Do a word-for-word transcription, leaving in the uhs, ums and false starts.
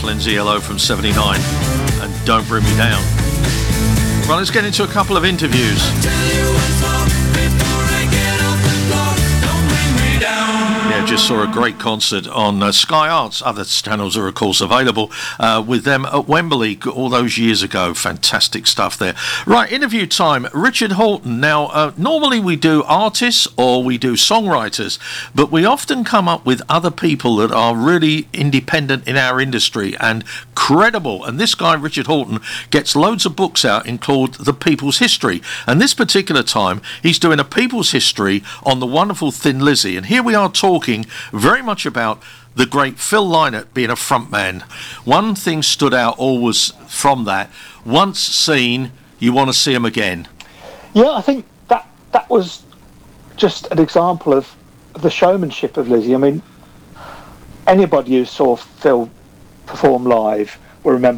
Lindsay Ello from seventy-nine and Don't Bring Me Down. Well, let's get into a couple of interviews. Yeah, just saw a great concert on uh, Sky Arts. Other channels are, of course, available uh, with them at Wembley all those years ago. Fantastic stuff there. Right, interview time. Richard Hawtin. Now, uh, normally we do artists or we do songwriters, but we often come up with other people that are really independent in our industry and credible. And this guy, Richard Hawtin, gets loads of books out called The People's History. And this particular time, he's doing a People's History on the wonderful Thin Lizzy. And here we are talking very much about the great Phil Lynott being a frontman. One thing stood out always from that: once seen, you want to see him again. Yeah, I think that that was just an example of, of the showmanship of Lizzy. I mean, anybody who saw Phil perform live will remember